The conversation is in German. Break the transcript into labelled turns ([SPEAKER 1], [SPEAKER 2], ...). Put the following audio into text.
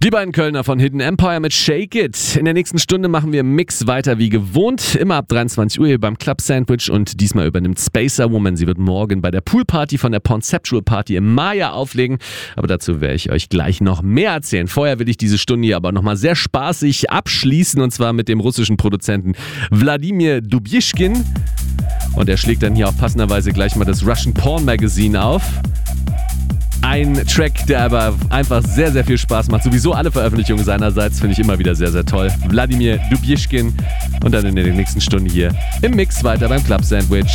[SPEAKER 1] Die beiden Kölner von Hidden Empire mit Shake It. In der nächsten Stunde machen wir im Mix weiter wie gewohnt. Immer ab 23 Uhr hier beim Club Sandwich und diesmal übernimmt Spacer Woman. Sie wird morgen bei der Poolparty von der Conceptual Party im Maya auflegen. Aber dazu werde ich euch gleich noch mehr erzählen. Vorher will ich diese Stunde hier aber nochmal sehr spaßig abschließen und zwar mit dem russischen Produzenten Wladimir Dubischkin. Und er schlägt dann hier auch passenderweise gleich mal das Russian Porn Magazine auf. Ein Track, der aber einfach sehr, sehr viel Spaß macht. Sowieso alle Veröffentlichungen seinerseits finde ich immer wieder sehr, sehr toll. Wladimir Dubischkin und dann in der nächsten Stunde hier im Mix weiter beim Club Sandwich.